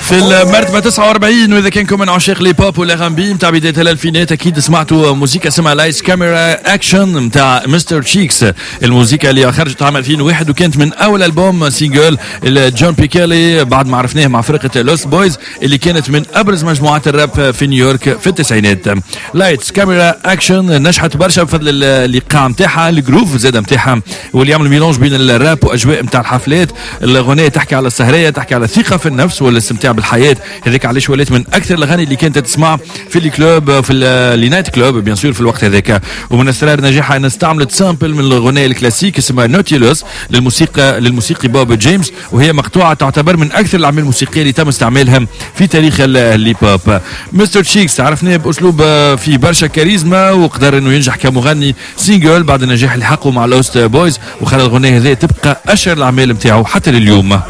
في المرتبة 49. واذا كانكم من عشاق لي بوب ولا غامبي نتاع بداية الالفينات اكيد سمعتوا موسيقى اسمها لايس كاميرا اكشن نتاع مستر تشيكس. الموسيقى اللي خرجت عام 2001 وكانت من اول البوم سينجل جون بيكيلي بعد ما عرفناه مع فرقة لوست بويز اللي كانت من ابرز مجموعات الراب في نيويورك في التسعينات. لايتس كاميرا اكشن نجحت برشا بفضل الايقاع نتاعها، الجروف زاد نتاعها واللي يعمل ميلونج بين الراب واجواء نتاع الحفلات. الاغنيه تحكي على السهريه، تحكي على الثقه في النفس والاستمتاع بالحياه. هذاك علاش ولات من اكثر الاغاني اللي كانت تسمع في الكلوب، في النايت كلوب بيان سور في الوقت هذاك. ومن اسرار نجاحها ان استعملت سامبل من الاغنيه الكلاسيك اسمها نوتيلوس للموسيقي بوب جيمس، وهي مقطوعه تعتبر من اكثر الاعمال الموسيقيه اللي تم استعمالها في تاريخ الليب هوب. مستر تشيكس عرفناه باسلوب فيه برشا كاريزما، وقدر انه ينجح كمغني سينجل بعد النجاح اللي حقه مع لوست بويز، وخلى الاغنيه هذه تبقى اشهر الاعمال نتاعو حتى لليوم.